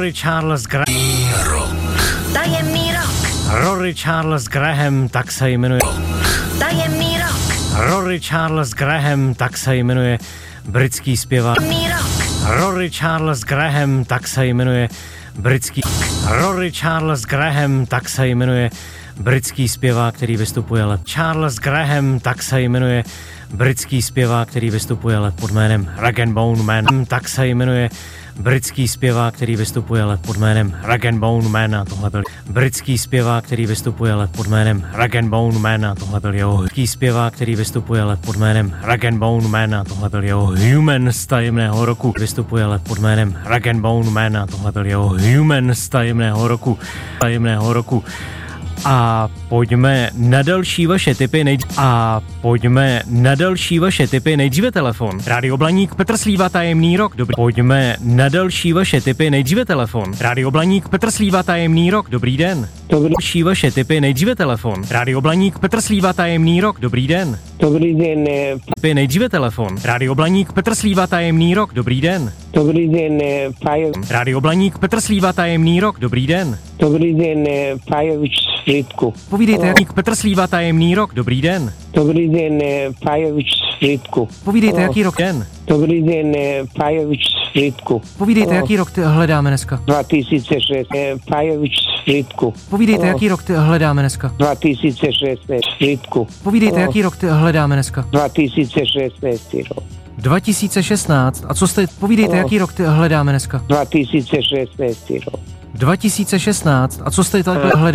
Rory Charles Graham. Tajemný rok. Rory Charles Graham, tak se jmenuje. Tajemný rok. Rory Charles Graham, tak se jmenuje britský zpěvák. Tajemný rok. Rory Charles Graham, tak se jmenuje britský. Rory Charles Graham, tak se jmenuje britský zpěvák, který vystupuje Charles Graham, tak se jmenuje britský zpěvák, který vystupuje pod jménem Rag and Bone Man. Tak se jmenuje britský zpěvák, který vystupuje pod jménem Rag and Bone Man, a tohle byl britský zpěvák, který vystupuje pod jménem Rag and Bone Man, a tohle byl jeho britský zpěvák, který vystupuje pod jménem Rag and Bone Man, a tohle byl jeho Human z tajemného roku. Vystupuje pod jménem Rag and Bone Man, a tohle byl jeho Human z tajemného roku. A pojďme na další vaše tipy. Nejdříve telefon. Rádio Blaník, Petr Slíva, Tajemný rok. Dobrý. Pojďme na další vaše tipy. Nejdříve telefon. Rádio Blaník, Petr Slíva, Tajemný rok. Dobrý den. Další vaše tipy. Nejdříve telefon. Rádio Blaník, Petr Slíva, Tajemný rok. Dobrý den. Dobrý den. Nejdříve telefon. Rádio Blaník, Petr Slíva, Tajemný rok. Dobrý den. Dobrý den. Rádio Blaník, Petr Slíva, Tajemný rok. Dobrý den. Dobrý den. Fajovič z Frýdku. Povídejte, jaký Petr Slíva, Tajemný rok. Dobrý den. Dobrý den. Fajovič z Frýdku. Povídejte, jaký rok den. Dobrý den. Fajovič z Frýdku. Povídejte, jaký rok hledáme dneska. 2006. Fajovič z Frýdku. Povídejte, jaký rok hledáme dneska. 2016. Frýdku. Povídejte, jaký rok hledáme dneska. 2016 rok. 2016. A co jste... Povídejte, jaký rok hledáme dneska. 2016 rok. 2016. A co jste takhle hledáme?